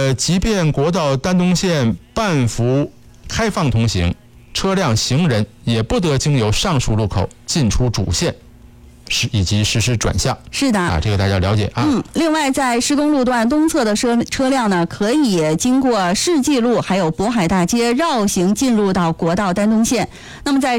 即便国道丹东线半幅开放通行，车辆行人也不得经由上述路口进出主线，以及实施转向。 是的这个大家了解啊。 另外在施工路段东侧的车辆呢，可以经过世纪路还有渤海大街绕行进入到国道丹东线。那么在